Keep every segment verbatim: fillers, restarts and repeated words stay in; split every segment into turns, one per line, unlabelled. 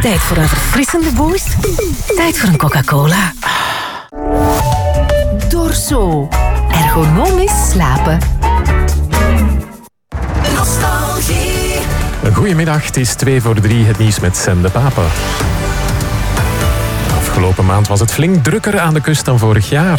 Tijd voor een verfrissende boost. Tijd voor een Coca-Cola. Dorso. Ergonomisch slapen.
Nostalgie.
Goedemiddag, het is twee voor drie, het nieuws met Sam de Pape. Afgelopen maand was het flink drukker aan de kust dan vorig jaar.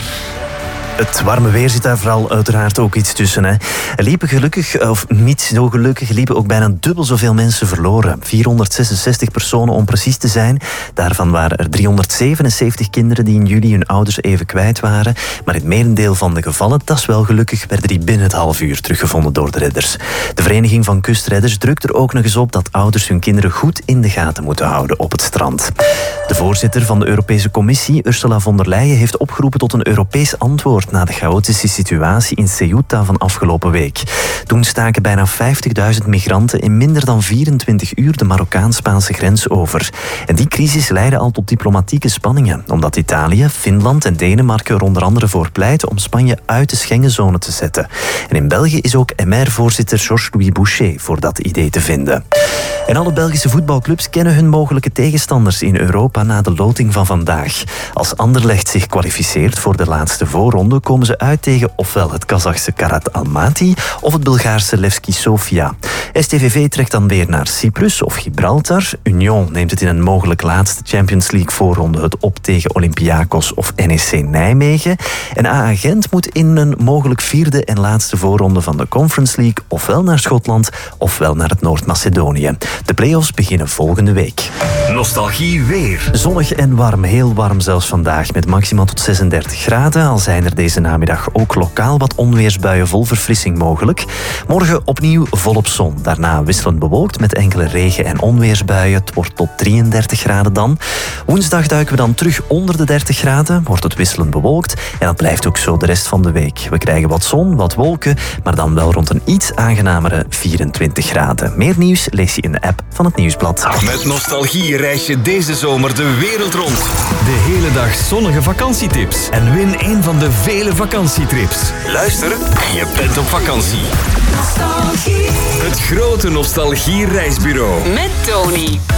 Het warme weer zit daar vooral uiteraard ook iets tussen. Hè. Er liepen gelukkig, of niet zo gelukkig, liepen ook bijna dubbel zoveel mensen verloren. vierhonderdzesenzestig personen om precies te zijn. Daarvan waren er driehonderdzevenenzeventig kinderen die in juli hun ouders even kwijt waren. Maar in het merendeel van de gevallen, dat is wel gelukkig, werden die binnen het half uur teruggevonden door de redders. De Vereniging van Kustredders drukt er ook nog eens op dat ouders hun kinderen goed in de gaten moeten houden op het strand. De voorzitter van de Europese Commissie, Ursula von der Leyen, heeft opgeroepen tot een Europees antwoord na de chaotische situatie in Ceuta van afgelopen week. Toen staken bijna vijftigduizend migranten in minder dan vierentwintig uur de Marokkaans-Spaanse grens over. En die crisis leidde al tot diplomatieke spanningen, omdat Italië, Finland en Denemarken er onder andere voor pleiten om Spanje uit de Schengenzone te zetten. En in België is ook M R-voorzitter Georges-Louis Boucher voor dat idee te vinden. En alle Belgische voetbalclubs kennen hun mogelijke tegenstanders in Europa na de loting van vandaag. Als Anderlecht zich kwalificeert voor de laatste voorronde, komen ze uit tegen ofwel het Kazachse Karat Almaty of het Bulgaarse Levski Sofia. S T V V trekt dan weer naar Cyprus of Gibraltar. Union neemt het in een mogelijk laatste Champions League voorronde het op tegen Olympiakos of N E C Nijmegen. En A A Gent moet in een mogelijk vierde en laatste voorronde van de Conference League ofwel naar Schotland ofwel naar het Noord-Macedonië. De play-offs beginnen volgende week.
Nostalgie weer.
Zonnig en warm, heel warm zelfs vandaag, met maximaal tot zesendertig graden. Al zijn er deze namiddag ook lokaal wat onweersbuien vol verfrissing mogelijk. Morgen opnieuw volop zon. Daarna wisselend bewolkt met enkele regen- en onweersbuien. Het wordt tot drieëndertig graden dan. Woensdag duiken we dan terug onder de dertig graden. Wordt het wisselend bewolkt. En dat blijft ook zo de rest van de week. We krijgen wat zon, wat wolken, maar dan wel rond een iets aangenamere vierentwintig graden. Meer nieuws lees je in de app van het Nieuwsblad.
Met Nostalgie reis je deze zomer de wereld rond. De hele dag zonnige vakantietips. En win een van de vele vakantietrips. Luister en je bent op vakantie. Nostalgie. Het grote Nostalgie reisbureau.
Met Tony.